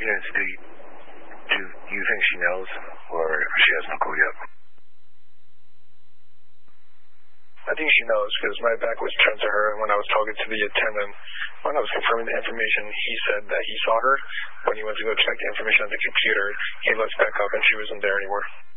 Yes, do you think she knows, or she has no clue yet? I think she knows, because my back was turned to her, and when I was talking to the attendant, when I was confirming the information, he said that he saw her. When he went to go check the information on the computer, he looked back up and she wasn't there anymore.